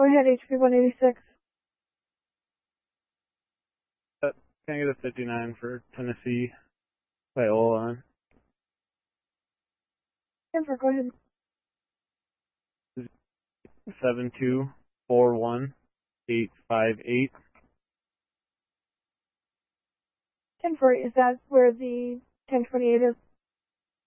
ahead, HP 186. Can I get a 59 for Tennessee by Olan? 10-4, go ahead. 7241858. 10-4, is that where the 1028 is?